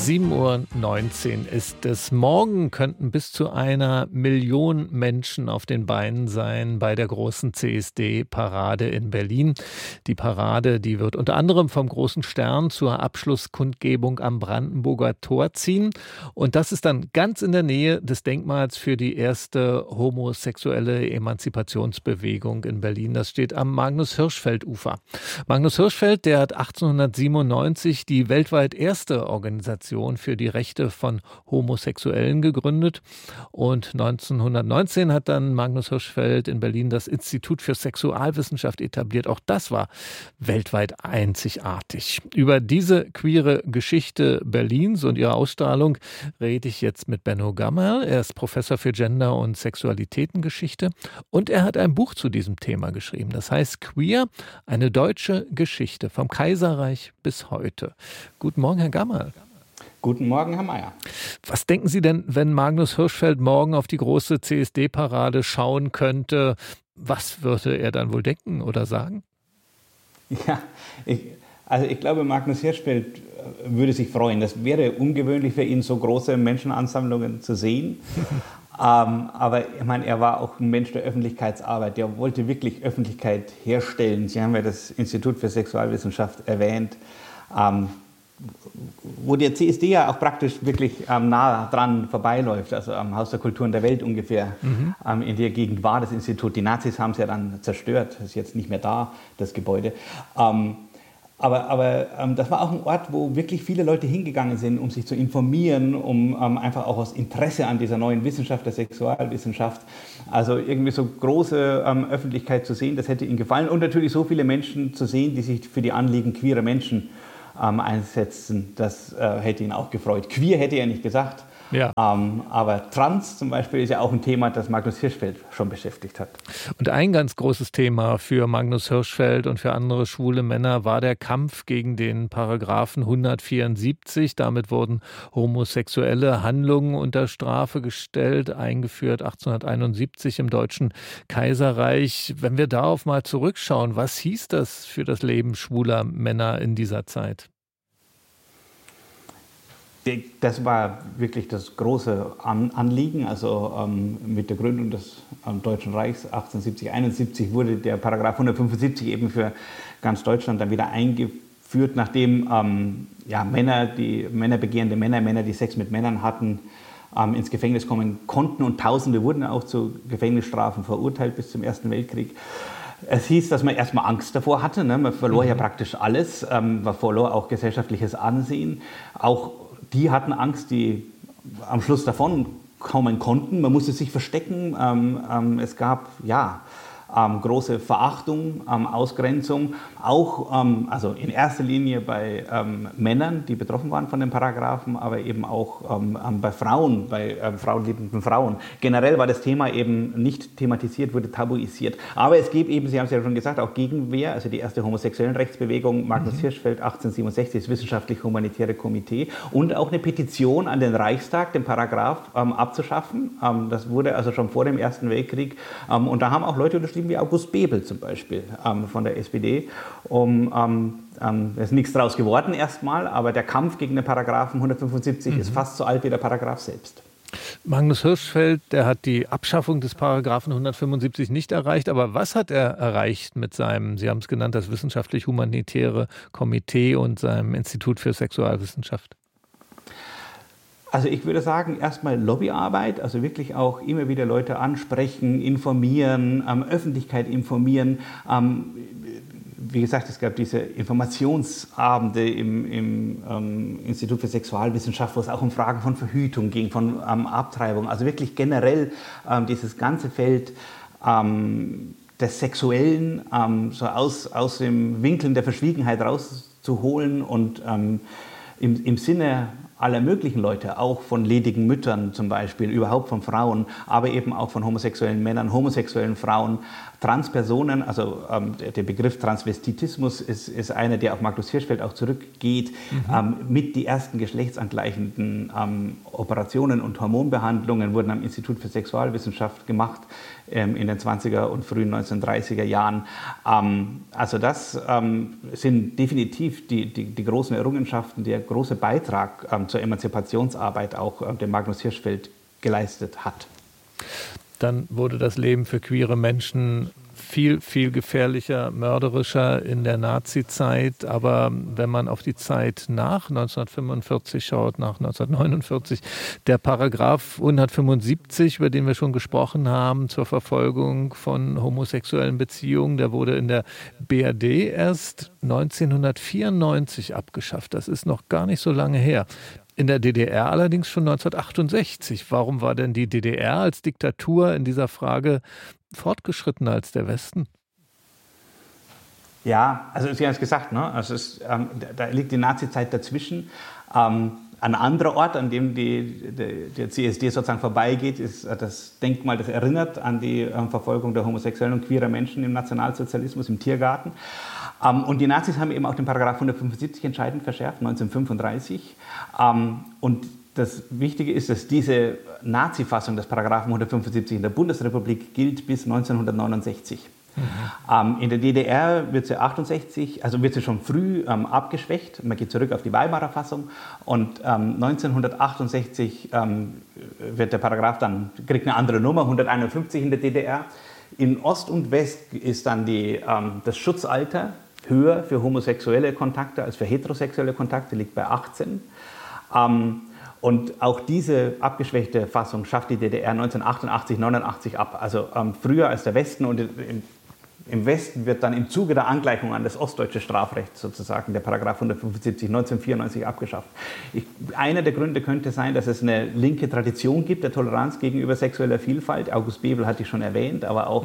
7:19 Uhr ist es. Morgen könnten bis zu 1 Million Menschen auf den Beinen sein bei der großen CSD-Parade in Berlin. Die Parade, die wird unter anderem vom Großen Stern zur Abschlusskundgebung am Brandenburger Tor ziehen. Und das ist dann ganz in der Nähe des Denkmals für die erste homosexuelle Emanzipationsbewegung in Berlin. Das steht am Magnus-Hirschfeld-Ufer. Magnus Hirschfeld, der hat 1897 die weltweit erste Organisation für die Rechte von Homosexuellen gegründet. Und 1919 hat dann Magnus Hirschfeld in Berlin das Institut für Sexualwissenschaft etabliert. Auch das war weltweit einzigartig. Über diese queere Geschichte Berlins und ihre Ausstrahlung rede ich jetzt mit Benno Gammerl. Er ist Professor für Gender- und Sexualitätengeschichte und er hat ein Buch zu diesem Thema geschrieben. Das heißt Queer, eine deutsche Geschichte vom Kaiserreich bis heute. Guten Morgen, Herr Gammerl. Guten Morgen, Herr Mayer. Was denken Sie denn, wenn Magnus Hirschfeld morgen auf die große CSD-Parade schauen könnte? Was würde er dann wohl denken oder sagen? Ja, ich glaube, Magnus Hirschfeld würde sich freuen. Das wäre ungewöhnlich für ihn, so große Menschenansammlungen zu sehen. Aber ich meine, er war auch ein Mensch der Öffentlichkeitsarbeit. Der wollte wirklich Öffentlichkeit herstellen. Sie haben ja das Institut für Sexualwissenschaft erwähnt. Wo der CSD ja auch praktisch wirklich nah dran vorbeiläuft, also am Haus der Kulturen der Welt ungefähr, in der Gegend war das Institut. Die Nazis haben es ja dann zerstört, ist jetzt nicht mehr da, das Gebäude. Aber das war auch ein Ort, wo wirklich viele Leute hingegangen sind, um sich zu informieren, um einfach auch aus Interesse an dieser neuen Wissenschaft, der Sexualwissenschaft, also irgendwie so große Öffentlichkeit zu sehen, das hätte ihnen gefallen. Und natürlich so viele Menschen zu sehen, die sich für die Anliegen queerer Menschen einsetzen, das hätte ihn auch gefreut. Queer hätte er nicht gesagt, ja. Aber Trans zum Beispiel ist ja auch ein Thema, das Magnus Hirschfeld schon beschäftigt hat. Und ein ganz großes Thema für Magnus Hirschfeld und für andere schwule Männer war der Kampf gegen den Paragraphen 174. Damit wurden homosexuelle Handlungen unter Strafe gestellt, eingeführt 1871 im Deutschen Kaiserreich. Wenn wir darauf mal zurückschauen, was hieß das für das Leben schwuler Männer in dieser Zeit? Das war wirklich das große Anliegen. Also mit der Gründung des Deutschen Reichs 1870/71 wurde der Paragraph 175 eben für ganz Deutschland dann wieder eingeführt, nachdem Männer, die Sex mit Männern hatten, ins Gefängnis kommen konnten. Und Tausende wurden auch zu Gefängnisstrafen verurteilt bis zum Ersten Weltkrieg. Es hieß, dass man erstmal Angst davor hatte. Ne? Man verlor ja praktisch alles. Man verlor auch gesellschaftliches Ansehen. Auch die hatten Angst, die am Schluss davon kommen konnten. Man musste sich verstecken. Es gab große Verachtung, Ausgrenzung, auch also in erster Linie bei Männern, die betroffen waren von den Paragraphen, aber eben auch bei Frauen, bei frauenliebenden Frauen. Generell war das Thema eben nicht thematisiert, wurde tabuisiert. Aber es gibt eben, Sie haben es ja schon gesagt, auch Gegenwehr, also die erste homosexuellen Rechtsbewegung, Magnus Hirschfeld 1867, das Wissenschaftlich-Humanitäre Komitee, und auch eine Petition an den Reichstag, den Paragraph abzuschaffen. Das wurde also schon vor dem Ersten Weltkrieg. Und da haben auch Leute unterschrieben, wie August Bebel zum Beispiel von der SPD. Da ist nichts draus geworden erstmal, aber der Kampf gegen den Paragraphen 175 ist fast so alt wie der Paragraph selbst. Magnus Hirschfeld, der hat die Abschaffung des Paragraphen 175 nicht erreicht, aber was hat er erreicht mit seinem, Sie haben es genannt, das Wissenschaftlich-Humanitäre Komitee und seinem Institut für Sexualwissenschaft? Also ich würde sagen, erstmal Lobbyarbeit, also wirklich auch immer wieder Leute ansprechen, informieren, Öffentlichkeit informieren. Wie gesagt, es gab diese Informationsabende im Institut für Sexualwissenschaft, wo es auch um Fragen von Verhütung ging, von Abtreibung. Also wirklich generell dieses ganze Feld des Sexuellen so aus dem Winkeln der Verschwiegenheit rauszuholen und im Sinne aller möglichen Leute, auch von ledigen Müttern zum Beispiel, überhaupt von Frauen, aber eben auch von homosexuellen Männern, homosexuellen Frauen, Transpersonen, also der Begriff Transvestitismus ist einer, der auf Magnus Hirschfeld auch zurückgeht, mit die ersten geschlechtsangleichenden Operationen und Hormonbehandlungen wurden am Institut für Sexualwissenschaft gemacht in den 20er und frühen 1930er Jahren. Also das sind definitiv die großen Errungenschaften, der große Beitrag zur Emanzipationsarbeit auch der Magnus Hirschfeld geleistet hat. Dann wurde das Leben für queere Menschen viel, viel gefährlicher, mörderischer in der Nazi-Zeit. Aber wenn man auf die Zeit nach 1945 schaut, nach 1949, der Paragraph 175, über den wir schon gesprochen haben, zur Verfolgung von homosexuellen Beziehungen, der wurde in der BRD erst 1994 abgeschafft. Das ist noch gar nicht so lange her. In der DDR allerdings schon 1968. Warum war denn die DDR als Diktatur in dieser Frage fortgeschrittener als der Westen? Ja, also Sie haben es gesagt, ne? Also da liegt die Nazizeit dazwischen. Ein anderer Ort, an dem der CSD sozusagen vorbeigeht, ist das Denkmal, das erinnert an die Verfolgung der homosexuellen und queerer Menschen im Nationalsozialismus, im Tiergarten. Und die Nazis haben eben auch den Paragraph 175 entscheidend verschärft, 1935. Und das Wichtige ist, dass diese Nazi-Fassung des Paragraphen 175 in der Bundesrepublik gilt bis 1969. In der DDR wird sie 68, also wird sie schon früh abgeschwächt. Man geht zurück auf die Weimarer Fassung und 1968 wird der Paragraph dann, kriegt eine andere Nummer, 151 in der DDR. In Ost und West ist dann das Schutzalter höher für homosexuelle Kontakte als für heterosexuelle Kontakte, liegt bei 18. Und auch diese abgeschwächte Fassung schafft die DDR 1988, 89 ab, also früher als der Westen. Und im Westen wird dann im Zuge der Angleichung an das ostdeutsche Strafrecht sozusagen der Paragraph 175 1994 abgeschafft. Einer der Gründe könnte sein, dass es eine linke Tradition gibt der Toleranz gegenüber sexueller Vielfalt. August Bebel hatte ich schon erwähnt, aber auch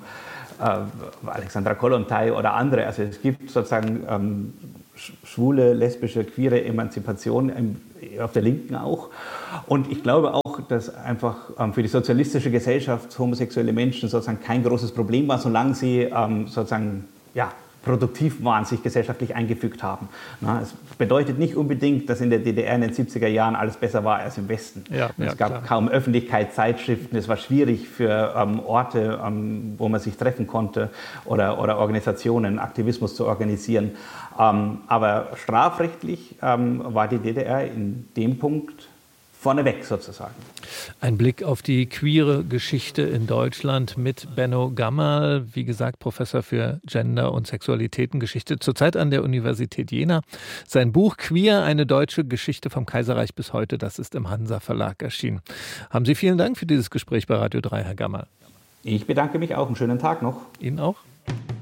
Alexandra Kollontai oder andere. Also es gibt sozusagen schwule, lesbische, queere Emanzipation auf der Linken auch. Und ich glaube auch, dass einfach für die sozialistische Gesellschaft homosexuelle Menschen sozusagen kein großes Problem war, solange sie sozusagen produktiv waren, sich gesellschaftlich eingefügt haben. Es bedeutet nicht unbedingt, dass in der DDR in den 70er Jahren alles besser war als im Westen. Es gab kaum Öffentlichkeit, Zeitschriften, es war schwierig für Orte, wo man sich treffen konnte oder Organisationen, Aktivismus zu organisieren. Aber strafrechtlich war die DDR in dem Punkt vorneweg sozusagen. Ein Blick auf die queere Geschichte in Deutschland mit Benno Gammerl, wie gesagt, Professor für Gender- und Sexualitätengeschichte, zurzeit an der Universität Jena. Sein Buch Queer, eine deutsche Geschichte vom Kaiserreich bis heute, das ist im Hansa Verlag erschienen. Haben Sie vielen Dank für dieses Gespräch bei Radio 3, Herr Gammerl. Ich bedanke mich auch. Einen schönen Tag noch. Ihnen auch.